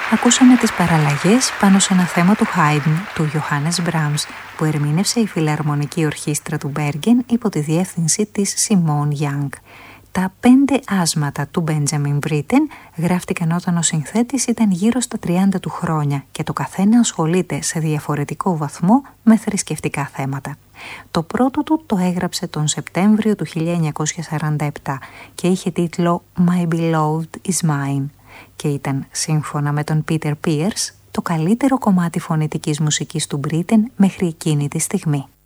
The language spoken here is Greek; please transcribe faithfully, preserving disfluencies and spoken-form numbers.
Ακούσαμε τις παραλλαγές πάνω σε ένα θέμα του Haydn, του Johannes Brahms, που ερμήνευσε η Φιλαρμονική Ορχήστρα του Μπέργεν υπό τη διεύθυνση της Simone Young. Τα πέντε άσματα του Benjamin Britten γράφτηκαν όταν ο συνθέτης ήταν γύρω στα τριάντα του χρόνια και το καθένα ασχολείται σε διαφορετικό βαθμό με θρησκευτικά θέματα. Το πρώτο του το έγραψε τον Σεπτέμβριο του χίλια εννιακόσια σαράντα επτά και είχε τίτλο «My Beloved is Mine» και ήταν, σύμφωνα με τον Peter Pierce, το καλύτερο κομμάτι φωνητικής μουσικής του Britten μέχρι εκείνη τη στιγμή.